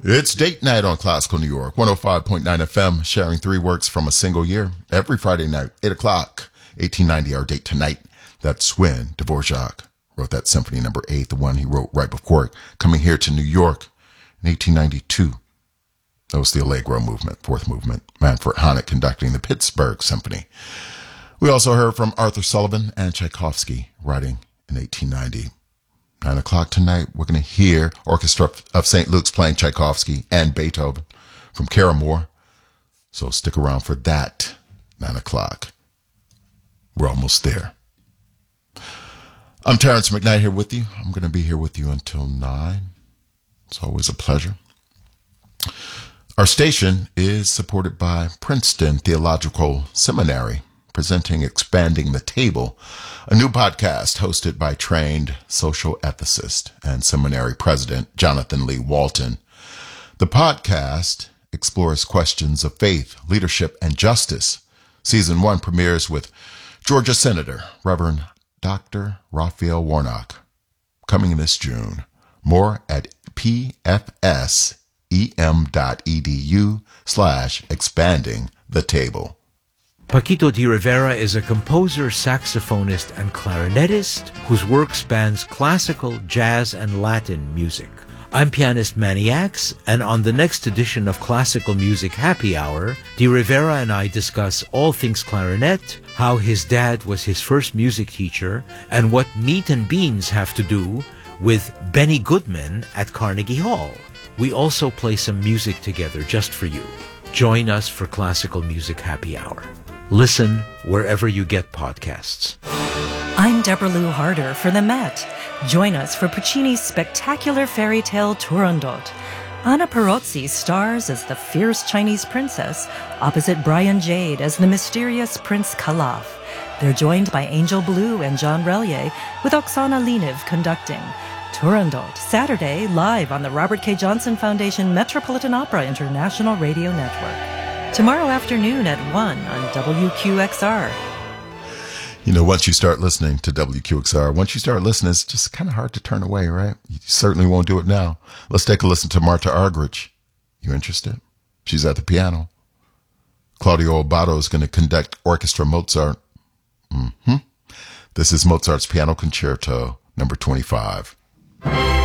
It's date night on Classical New York, 105.9 FM, sharing three works from a single year. Every Friday night, 8 o'clock, 1890, our date tonight. That's when Dvorak wrote that Symphony No. 8, the one he wrote right before coming here to New York in 1892. That was the Allegro movement, fourth movement. Manfred Honeck conducting the Pittsburgh Symphony. We also heard from Arthur Sullivan and Tchaikovsky writing in 1890. 9 o'clock tonight, we're going to hear Orchestra of St. Luke's playing Tchaikovsky and Beethoven from Kara Moore. So stick around for that, 9 o'clock. We're almost there. I'm Terrence McKnight here with you. I'm going to be here with you until 9. It's always a pleasure. Our station is supported by Princeton Theological Seminary, presenting Expanding the Table, a new podcast hosted by trained social ethicist and seminary president Jonathan Lee Walton. The podcast explores questions of faith, leadership, and justice. Season 1 premieres with Georgia Senator Reverend Dr. Raphael Warnock, coming this June. More at pfsem.edu/expanding the table. Paquito de Rivera is a composer, saxophonist, and clarinetist whose work spans classical, jazz, and Latin music. I'm pianist Manny Axe, and on the next edition of Classical Music Happy Hour, de Rivera and I discuss all things clarinet, how his dad was his first music teacher, and what meat and beans have to do with Benny Goodman at Carnegie Hall. We also play some music together just for you. Join us for Classical Music Happy Hour. Listen wherever you get podcasts. I'm Deborah Lou Harder for the Met. Join us for Puccini's spectacular fairy tale Turandot. Anna Perozzi stars as the fierce Chinese princess, opposite Brian Jade as the mysterious Prince Kalaf. They're joined by Angel Blue and John Relier, with Oksana Leniv conducting. Turandot, Saturday, live on the Robert K. Johnson Foundation Metropolitan Opera International Radio Network. Tomorrow afternoon at 1 on WQXR. You know, once you start listening to WQXR, it's just kind of hard to turn away, right? You certainly won't do it now. Let's take a listen to Marta Argerich. You interested? She's at the piano. Claudio Abbado is going to conduct Orchestra Mozart. This is Mozart's Piano Concerto, number 25.